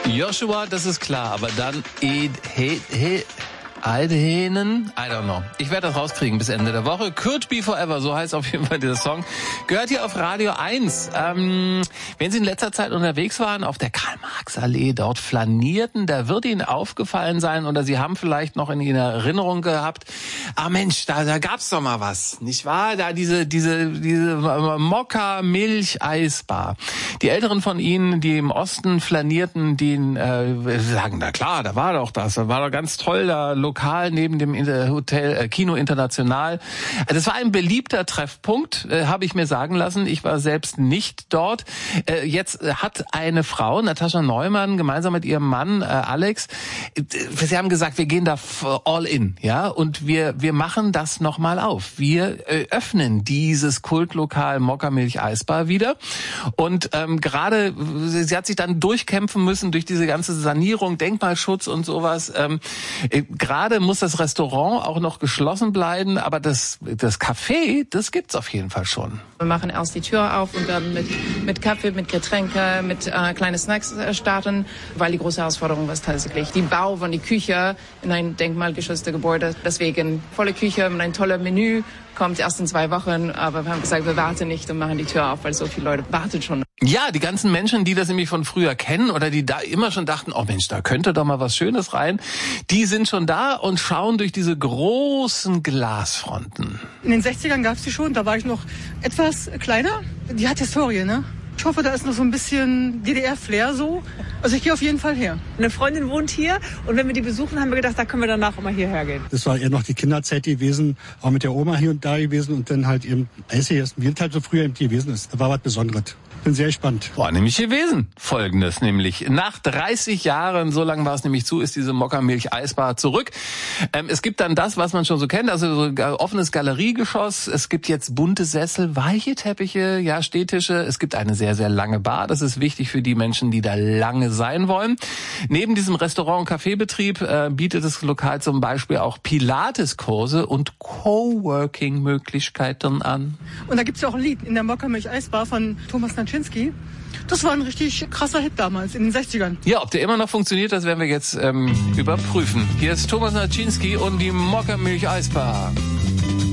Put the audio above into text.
Joshua, das ist klar, aber dann Eidhenen? I don't know. Ich werde das rauskriegen bis Ende der Woche. Could Be Forever, so heißt auf jeden Fall dieser Song. Gehört hier auf Radio 1. Wenn Sie in letzter Zeit unterwegs waren auf der Karl-Marx-Allee, dort flanierten, da wird Ihnen aufgefallen sein oder Sie haben vielleicht noch in Ihrer Erinnerung gehabt, Mensch, da gab's doch mal was, nicht wahr? Da diese Mokka-Milch-Eisbar. Die Älteren von Ihnen, die im Osten flanierten, die sagen, na klar, da war doch ganz toll, da lokal neben dem Hotel Kino International. Das war ein beliebter Treffpunkt, habe ich mir sagen lassen. Ich war selbst nicht dort. Jetzt hat eine Frau, Natascha Neumann, gemeinsam mit ihrem Mann Alex, sie haben gesagt, wir gehen da all in, ja, und wir machen das nochmal auf. Wir öffnen dieses Kultlokal Mokka-Milch Eisbar wieder. Und gerade, sie hat sich dann durchkämpfen müssen durch diese ganze Sanierung, Denkmalschutz und sowas. Gerade muss das Restaurant auch noch geschlossen bleiben, aber das Café, das gibt's auf jeden Fall schon. Wir machen erst die Tür auf und dann mit Kaffee, mit Getränke, mit kleinen Snacks starten, weil die große Herausforderung war tatsächlich die Bau von die Küche in ein denkmalgeschütztes Gebäude. Deswegen volle Küche mit einem tollen Menü, kommt erst in 2 Wochen, aber wir haben gesagt, wir warten nicht und machen die Tür auf, weil so viele Leute warten schon. Ja, die ganzen Menschen, die das nämlich von früher kennen oder die da immer schon dachten, oh Mensch, da könnte doch mal was Schönes rein, die sind schon da und schauen durch diese großen Glasfronten. In den 60ern gab's die schon, da war ich noch etwas kleiner. Die hat Historie, ne? Ich hoffe, da ist noch so ein bisschen DDR-Flair so. Also ich gehe auf jeden Fall her. Eine Freundin wohnt hier und wenn wir die besuchen, haben wir gedacht, da können wir danach immer hierher gehen. Das war eher noch die Kinderzeit gewesen, auch mit der Oma hier und da gewesen und dann halt eben Eisgegessen, wie es halt so früher eben gewesen ist. Da war was Besonderes. Bin sehr gespannt. War nämlich gewesen. Folgendes nämlich. Nach 30 Jahren, so lange war es nämlich zu, ist diese Mokka-Milch Eisbar zurück. Es gibt dann das, was man schon so kennt, also so offenes Galeriegeschoss. Es gibt jetzt bunte Sessel, weiche Teppiche, ja, Stehtische. Es gibt eine sehr, sehr lange Bar. Das ist wichtig für die Menschen, die da lange sein wollen. Neben diesem Restaurant- und Kaffeebetrieb bietet das Lokal zum Beispiel auch Pilates-Kurse und Coworking-Möglichkeiten an. Und da gibt's ja auch ein Lied in der Mokka-Milch Eisbar von Thomas Naczynski. Das war ein richtig krasser Hit damals, in den 60ern. Ja, ob der immer noch funktioniert, das werden wir jetzt überprüfen. Hier ist Thomas Naczynski und die Mokka-Milch Eisbar.